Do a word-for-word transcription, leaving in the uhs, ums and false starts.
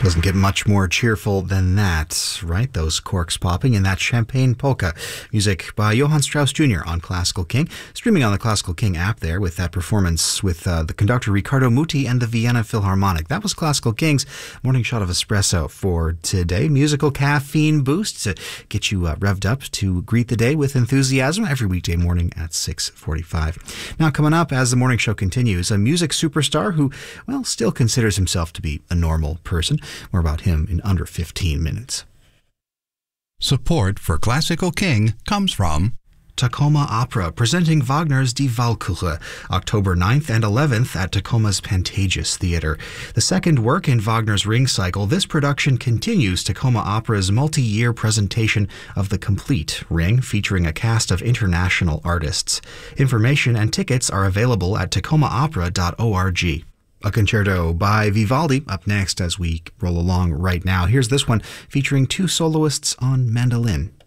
Doesn't get much more cheerful than that, right? Those corks popping in that champagne polka. Music by Johann Strauss Junior on Classical King. Streaming on the Classical King app there with that performance with uh, the conductor Riccardo Muti and the Vienna Philharmonic. That was Classical King's morning shot of espresso for today. Musical caffeine boost to get you uh, revved up to greet the day with enthusiasm every weekday morning at six forty-five. Now coming up as the morning show continues, a music superstar who, well, still considers himself to be a normal person. More about him in under fifteen minutes. Support for Classical King comes from Tacoma Opera, presenting Wagner's Die Walküre, October ninth and eleventh at Tacoma's Pantages Theater. The second work in Wagner's Ring Cycle, this production continues Tacoma Opera's multi-year presentation of the complete Ring, featuring a cast of international artists. Information and tickets are available at tacoma opera dot org. A concerto by Vivaldi up next as we roll along right now. Here's this one featuring two soloists on mandolin.